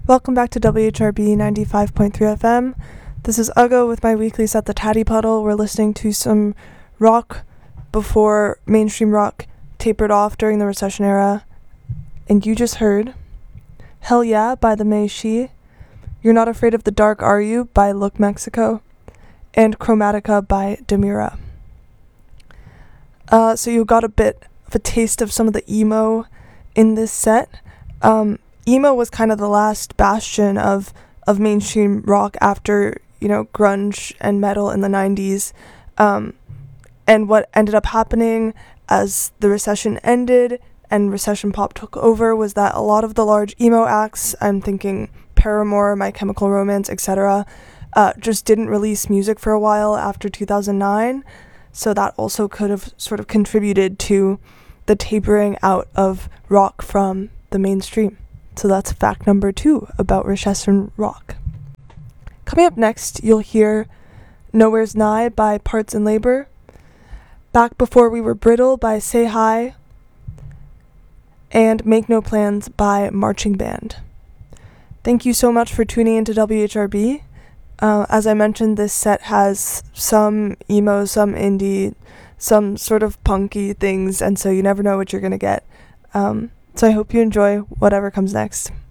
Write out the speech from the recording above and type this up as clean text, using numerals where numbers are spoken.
Welcome back to WHRB 95.3 FM. This is Uggo with my weekly set, The Tatty Puddle. We're listening to some rock before mainstream rock tapered off during the recession era. And you just heard Hell Yeah by the Mei Shi, You're Not Afraid of the Dark, Are You by Look Mexico, and Chromatica by Demira. So you got a bit of a taste of some of the emo in this set. Emo was kind of the last bastion of mainstream rock after, grunge and metal in the 90s. And what ended up happening as the recession ended and recession pop took over was that a lot of the large emo acts, I'm thinking Paramore, My Chemical Romance, etc., just didn't release music for a while after 2009. So that also could have sort of contributed to the tapering out of rock from the mainstream. So that's fact number 2 about recession rock. Coming up next, you'll hear Nowhere's Nigh by Parts and Labor, Back Before We Were Brittle by Say Hi, and Make No Plans by Marching Band. Thank you so much for tuning into WHRB. As I mentioned, this set has some emo, some indie, some sort of punky things, and so you never know what you're going to get. So I hope you enjoy whatever comes next.